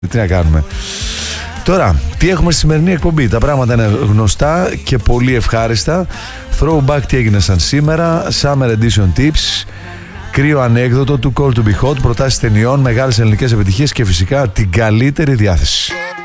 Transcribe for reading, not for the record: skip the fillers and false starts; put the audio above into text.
Τι να κάνουμε. Τώρα, τι έχουμε στη σημερινή εκπομπή? Τα πράγματα είναι γνωστά και πολύ ευχάριστα. Throwback, τι έγινε σαν σήμερα. Summer Edition Tips. Κρύο ανέκδοτο του Call to be Hot. Προτάσεις ταινιών, μεγάλες ελληνικές επιτυχίες και φυσικά την καλύτερη διάθεση.